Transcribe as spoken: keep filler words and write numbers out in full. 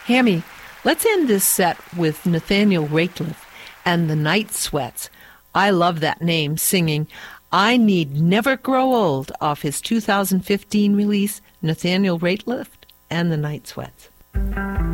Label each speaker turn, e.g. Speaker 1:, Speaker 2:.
Speaker 1: Hammy, let's end this set with Nathaniel Rateliff and the Night Sweats. I love that name, singing I Need Never Grow Old off his two thousand fifteen release, Nathaniel Rateliff and the Night Sweats.